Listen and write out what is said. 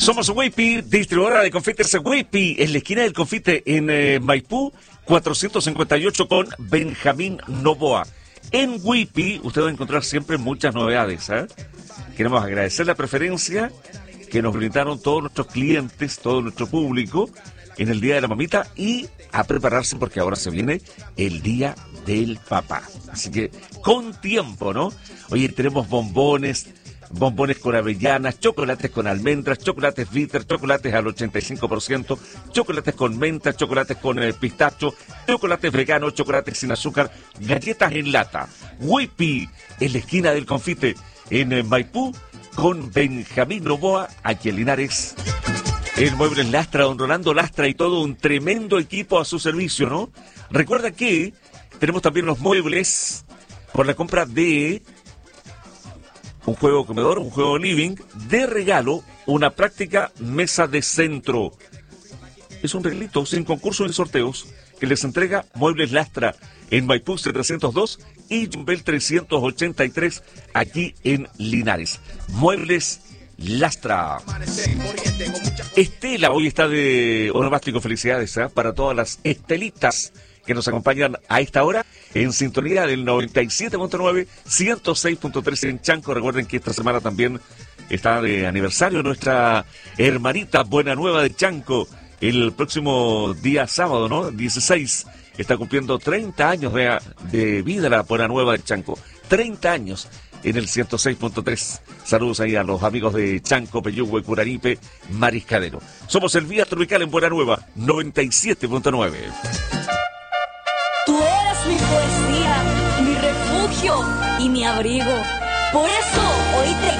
Somos Whippy, distribuidora de confites Whippy, en la esquina del confite en Maipú, 458 con Benjamín Novoa. En Whippy usted va a encontrar siempre muchas novedades, ¿eh? Queremos agradecer la preferencia que nos brindaron todos nuestros clientes, todo nuestro público en el Día de la Mamita, y a prepararse porque ahora se viene el Día del Papá. Así que con tiempo, ¿no? Oye, tenemos bombones con avellanas, chocolates con almendras, chocolates bitter, chocolates al 85%, chocolates con menta, chocolates con pistacho, chocolates veganos, chocolates sin azúcar, galletas en lata. Whippy, en la esquina del confite en Maipú, con Benjamín Novoa, aquí en Linares. El Muebles Lastra, don Rolando Lastra, y todo un tremendo equipo a su servicio, ¿no? Recuerda que tenemos también los muebles por la compra de un juego comedor, un juego living, de regalo, una práctica mesa de centro. Es un regalito sin concurso ni sorteos que les entrega Muebles Lastra en Maipú 702 y Jumbel 383 aquí en Linares. Muebles Lastra. Estela hoy está de onomástico. Felicidades, ¿eh? Para todas las estelitas que nos acompañan a esta hora en sintonía del 97.9, 106.3 en Chanco. Recuerden que esta semana también está de aniversario nuestra hermanita Buena Nueva de Chanco. El próximo día sábado, ¿no? 16, está cumpliendo 30 años de vida la Buena Nueva de Chanco. 30 años en el 106.3. Saludos ahí a los amigos de Chanco, Peyúgue, Curaripe, Mariscadero. Somos el Vía Tropical en Buena Nueva, 97.9. Tú eres mi poesía, mi refugio y mi abrigo. Por eso hoy te